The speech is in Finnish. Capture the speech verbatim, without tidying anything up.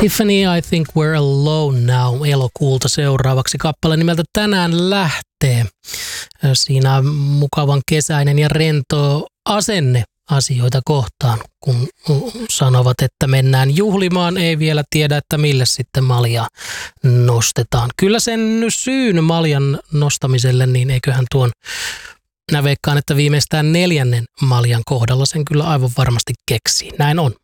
Tiffany, I think we're alone now. Elokuulta seuraavaksi kappale nimeltä Tänään lähtee. Siinä on mukavan kesäinen ja rento asenne asioita kohtaan, kun sanovat, että mennään juhlimaan, ei vielä tiedä, että mille sitten malja nostetaan. Kyllä sen syyn maljan nostamiselle, niin eiköhän tuon, mä veikkaan, että viimeistään neljännen maljan kohdalla sen kyllä aivan varmasti keksii. Näin on.